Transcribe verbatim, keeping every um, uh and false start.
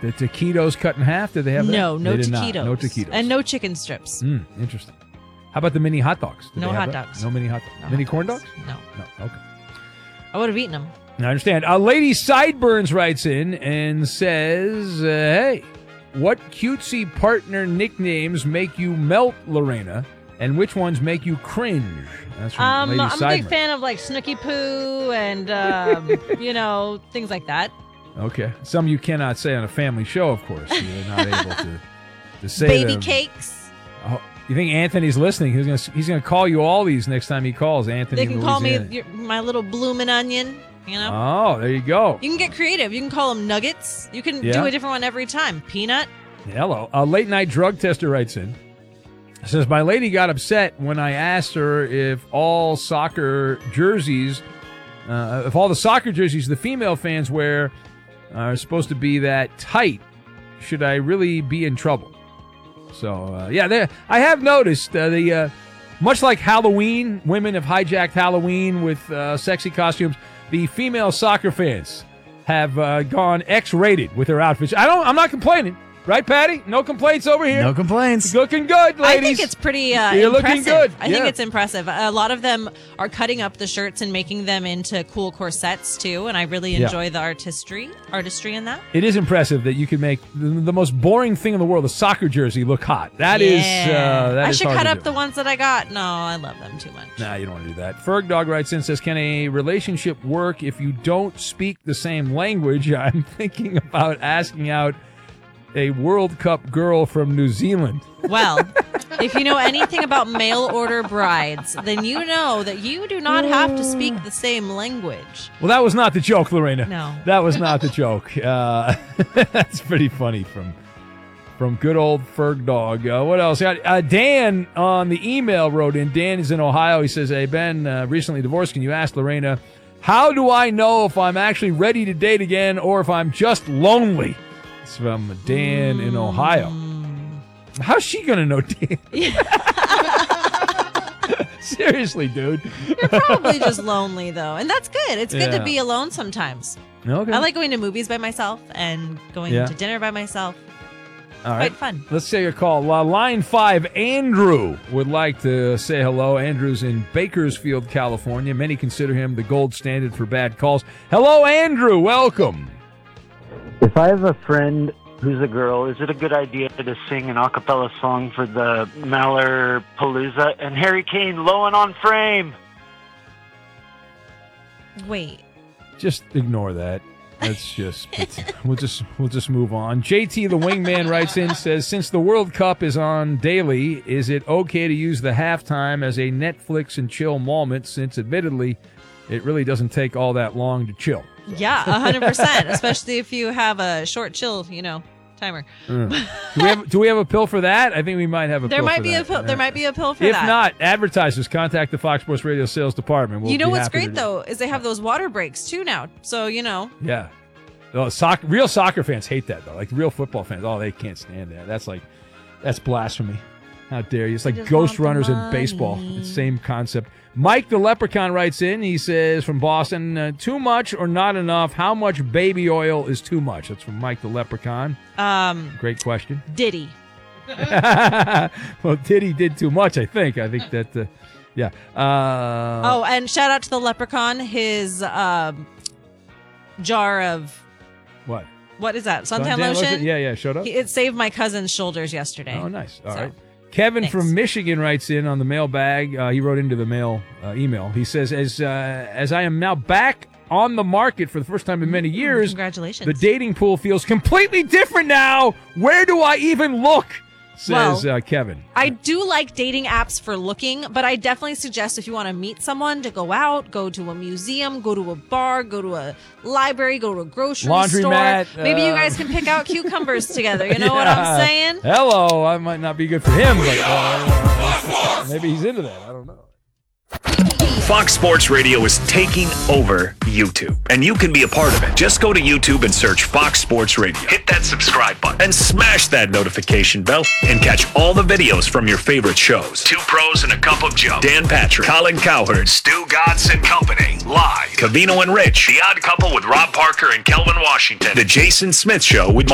The taquitos cut in half? Did they have that? No, no They did taquitos. not. No taquitos. And no chicken strips. Mm, interesting. How about the mini hot dogs? Did No they have hot that? dogs. No mini hot dogs. No mini hot corn dogs? No. No. Okay. I would have eaten them. I understand. Uh, Lady Sideburns writes in and says, uh, hey, what cutesy partner nicknames make you melt, Lorena, and which ones make you cringe? That's from Um, Lady I'm a Sideburns. big fan of like Snooky Poo and, um, you know, things like that. Okay. Some you cannot say on a family show, of course. You're not able to, to say Baby them. cakes. Oh, you think Anthony's listening? He's going to he's gonna call you all these next time he calls, Anthony. They can call me Louisiana. your, my little bloomin' onion, you know? Oh, there you go. You can get creative. You can call them nuggets. You can Yeah. do a different one every time. Peanut. Hello. A late night drug tester writes in. Says, my lady got upset when I asked her if all soccer jerseys, uh, if all the soccer jerseys the female fans wear are supposed to be that tight. Should I really be in trouble? So, uh, yeah, there. I have noticed uh, the, uh, much like Halloween, women have hijacked Halloween with uh, sexy costumes. The female soccer fans have uh, gone X-rated with their outfits. I don't. I'm not complaining. Right, Patty? No complaints over here. No complaints. Looking good, ladies. I think it's pretty uh, You're impressive. looking good. I Yeah. think it's impressive. A lot of them are cutting up the shirts and making them into cool corsets too, and I really Yeah. enjoy the artistry, artistry in that. It is impressive that you can make the, the most boring thing in the world, a soccer jersey, look hot. That is. Yeah. Uh, that I is should hard cut to up do. the ones that I got. No, I love them too much. Nah, you don't want to do that. Ferg Dog writes in, says, can a relationship work if you don't speak the same language? I'm thinking about asking out a World Cup girl from New Zealand. Well, if you know anything about mail order brides, then you know that you do not have to speak the same language. Well, that was not the joke, Lorena. No. That was not the joke. Uh, that's pretty funny from from good old Ferg Dog. Uh, what else? Uh, Dan on the email wrote in. Dan is in Ohio. He says, hey, Ben, uh, recently divorced. Can you ask Lorena, how do I know if I'm actually ready to date again or if I'm just lonely? It's from Dan in Ohio. How's she going to know Dan? Seriously, dude. You're probably just lonely, though. And that's good. It's good Yeah. to be alone sometimes. Okay. I like going to movies by myself and going Yeah. to dinner by myself. All right. Quite fun. Let's take a call. Uh, line five, Andrew would like to say hello. Andrew's in Bakersfield, California. Many consider him the gold standard for bad calls. Hello, Andrew. Welcome. If I have a friend who's a girl, is it a good idea to sing an a cappella song for the Maller Palooza and Harry Kane low and on frame? Wait. Just ignore that. Let's just we'll just we'll just move on. J T the wingman writes in, says, since the World Cup is on daily, is it okay to use the halftime as a Netflix and chill moment? Since admittedly, it really doesn't take all that long to chill. Yeah, one hundred percent. Especially if you have a short chill, you know, timer. Mm. Do we have do we have a pill for that? I think we might have a There pill might for be that. a pill. There might be a pill for If that. not, advertisers contact the Fox Sports Radio sales department. We'll you know be what's happy great to- though is they have those water breaks too now. So you know. Yeah. Oh, soc- real soccer fans hate that though. Like real football fans, oh, they can't stand that. That's like that's blasphemy. How dare you? It's like just ghost want the runners in money. baseball. It's the same concept. Mike the Leprechaun writes in. He says from Boston, uh, too much or not enough? How much baby oil is too much? That's from Mike the Leprechaun. Um, Great question. Diddy. Well, Diddy did too much, I think. I think that, uh, yeah. Uh, Oh, and shout out to the Leprechaun. His um, jar of what? what is that? Suntan, Suntan lotion. Yeah, yeah. Showed up. He, it saved my cousin's shoulders yesterday. Oh, nice. All So, right. Kevin thanks. from Michigan writes in on the mailbag. Uh, he wrote into the mail uh, email. He says, as uh, as I am now back on the market for the first time in many years, Congratulations. the dating pool feels completely different now. Where do I even look? Says Well, uh, Kevin. I do like dating apps for looking, but I definitely suggest if you want to meet someone to go out, go to a museum, go to a bar, go to a library, go to a grocery store. Laundromat, Maybe you uh, guys can pick out cucumbers together. You know what I'm Yeah. saying? Hello. I might not be good for him, but uh, maybe he's into that. I don't know. Fox Sports Radio is taking over YouTube, and you can be a part of it. Just go to YouTube and search Fox Sports Radio. Hit that subscribe button and smash that notification bell and catch all the videos from your favorite shows. Two Pros and a Cup of Joe. Dan Patrick, Colin Cowherd, Stu Godson and Company. Live. Cavino and Rich. The Odd Couple with Rob Parker and Kelvin Washington. The Jason Smith Show with